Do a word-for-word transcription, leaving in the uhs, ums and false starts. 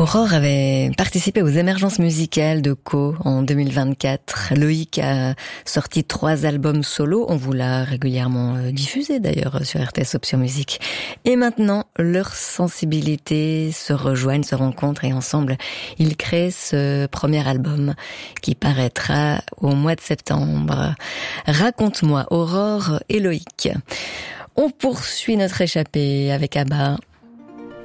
Aurore avait participé aux émergences musicales de Co en deux mille vingt-quatre. Loïc a sorti trois albums solo. On vous l'a régulièrement diffusé d'ailleurs sur R T S Option Musique. Et maintenant, leurs sensibilités se rejoignent, se rencontrent et ensemble, ils créent ce premier album qui paraîtra au mois de septembre. Raconte-moi, Aurore et Loïc. On poursuit notre échappée avec Abba.